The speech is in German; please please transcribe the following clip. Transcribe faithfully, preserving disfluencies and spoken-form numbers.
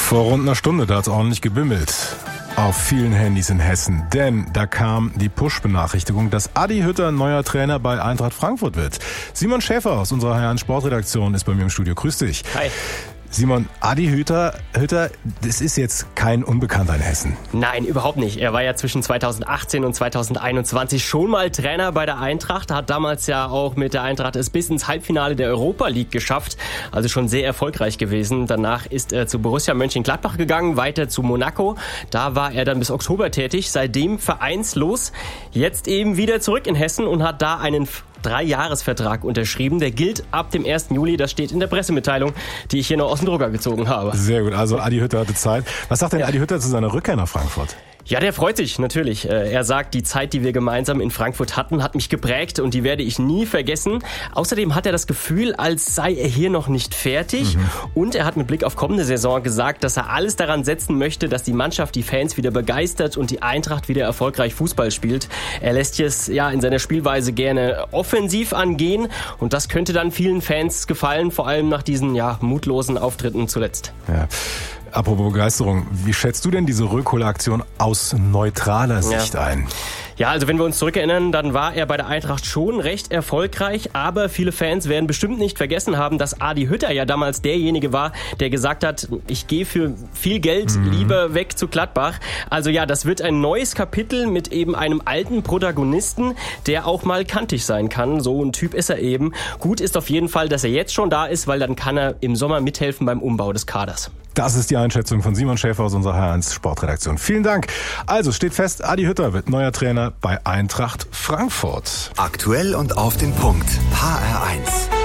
Vor rund einer Stunde, da hat es ordentlich gebimmelt. Auf vielen Handys in Hessen. Denn da kam die Push-Benachrichtigung, dass Adi Hütter neuer Trainer bei Eintracht Frankfurt wird. Simon Schäfer aus unserer H eins Sportredaktion ist bei mir im Studio. Grüß dich. Hi. Simon, Adi Hütter, Hütter, das ist jetzt kein Unbekannter in Hessen. Nein, überhaupt nicht. Er war ja zwischen zweitausendachtzehn und zweitausendeinundzwanzig schon mal Trainer bei der Eintracht. Hat damals ja auch mit der Eintracht es bis ins Halbfinale der Europa League geschafft. Also schon sehr erfolgreich gewesen. Danach ist er zu Borussia Mönchengladbach gegangen, weiter zu Monaco. Da war er dann bis Oktober tätig, seitdem vereinslos. Jetzt eben wieder zurück in Hessen und hat da einen Drei-Jahres-Vertrag unterschrieben. Der gilt ab dem ersten Juli. Das steht in der Pressemitteilung, die ich hier noch aus dem Drucker gezogen habe. Sehr gut. Also Adi Hütter hatte Zeit. Was sagt denn Ja. Adi Hütter zu seiner Rückkehr nach Frankfurt? Ja, der freut sich natürlich. Er sagt, die Zeit, die wir gemeinsam in Frankfurt hatten, hat mich geprägt und die werde ich nie vergessen. Außerdem hat er das Gefühl, als sei er hier noch nicht fertig. Mhm. Und er hat mit Blick auf kommende Saison gesagt, dass er alles daran setzen möchte, dass die Mannschaft die Fans wieder begeistert und die Eintracht wieder erfolgreich Fußball spielt. Er lässt es ja in seiner Spielweise gerne offensiv angehen und das könnte dann vielen Fans gefallen, vor allem nach diesen ja mutlosen Auftritten zuletzt. Ja. Apropos Begeisterung, wie schätzt du denn diese Rückholaktion aus neutraler Sicht ja. ein? Ja, also wenn wir uns zurückerinnern, dann war er bei der Eintracht schon recht erfolgreich, aber viele Fans werden bestimmt nicht vergessen haben, dass Adi Hütter ja damals derjenige war, der gesagt hat, ich gehe für viel Geld mhm. lieber weg zu Gladbach. Also ja, das wird ein neues Kapitel mit eben einem alten Protagonisten, der auch mal kantig sein kann. So ein Typ ist er eben. Gut ist auf jeden Fall, dass er jetzt schon da ist, weil dann kann er im Sommer mithelfen beim Umbau des Kaders. Das ist die Einschätzung von Simon Schäfer aus unserer H eins Sportredaktion. Vielen Dank. Also steht fest, Adi Hütter wird neuer Trainer bei Eintracht Frankfurt. Aktuell und auf den Punkt. H R eins.